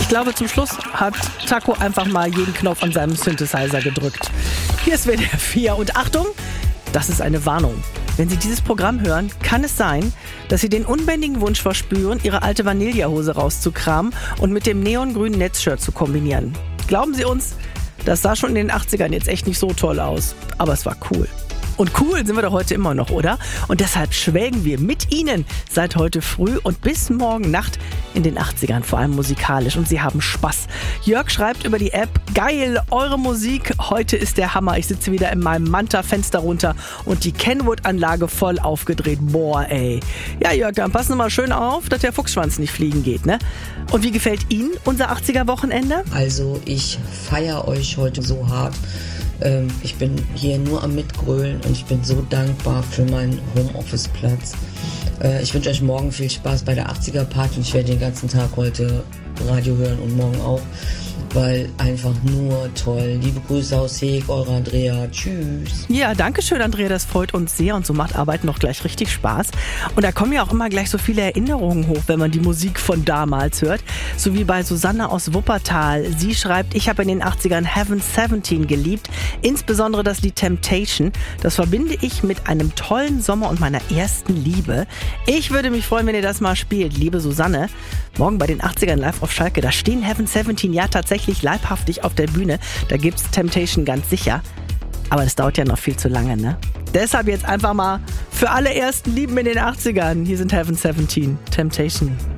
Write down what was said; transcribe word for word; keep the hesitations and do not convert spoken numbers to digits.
Ich glaube, zum Schluss hat Taco einfach mal jeden Knopf an seinem Synthesizer gedrückt. Hier ist W D R vier und Achtung, das ist eine Warnung. Wenn Sie dieses Programm hören, kann es sein, dass Sie den unbändigen Wunsch verspüren, Ihre alte Vanillahose rauszukramen und mit dem neongrünen Netzshirt zu kombinieren. Glauben Sie uns, das sah schon in den achtzigern jetzt echt nicht so toll aus, aber es war cool. Und cool sind wir doch heute immer noch, oder? Und deshalb schwelgen wir mit Ihnen seit heute früh und bis morgen Nacht in den achtzigern, vor allem musikalisch. Und Sie haben Spaß. Jörg schreibt über die App, geil, eure Musik, heute ist der Hammer. Ich sitze wieder in meinem Manta-Fenster runter und die Kenwood-Anlage voll aufgedreht. Boah, ey. Ja, Jörg, dann passen Sie mal schön auf, dass der Fuchsschwanz nicht fliegen geht, ne? Und wie gefällt Ihnen unser achtziger-Wochenende? Also, ich feiere euch heute so hart. Ich bin hier nur am Mitgrölen und ich bin so dankbar für meinen Homeoffice-Platz. Ich wünsche euch morgen viel Spaß bei der achtziger-Party. Ich werde den ganzen Tag heute Radio hören und morgen auch, weil einfach nur toll. Liebe Grüße aus Heg, eure Andrea. Tschüss. Ja, danke schön, Andrea, das freut uns sehr und so macht Arbeiten noch gleich richtig Spaß. Und da kommen ja auch immer gleich so viele Erinnerungen hoch, wenn man die Musik von damals hört. So wie bei Susanne aus Wuppertal. Sie schreibt, ich habe in den achtzigern Heaven siebzehn geliebt, insbesondere das Lied Temptation. Das verbinde ich mit einem tollen Sommer und meiner ersten Liebe. Ich würde mich freuen, wenn ihr das mal spielt, liebe Susanne. Morgen bei den achtzigern live auf Schalke, da stehen Heaven siebzehn ja tatsächlich leibhaftig auf der Bühne. Da gibt's Temptation ganz sicher. Aber das dauert ja noch viel zu lange, ne? Deshalb jetzt einfach mal für alle ersten Lieben in den achtzigern. Hier sind Heaven siebzehn, Temptation.